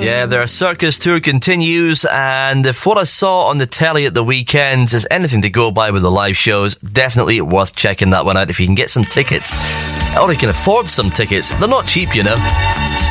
Yeah, their circus tour continues, and if what I saw on the telly at the weekend is anything to go by with the live shows, definitely worth checking that one out if you can get some tickets. Or you can afford some tickets. They're not cheap, you know.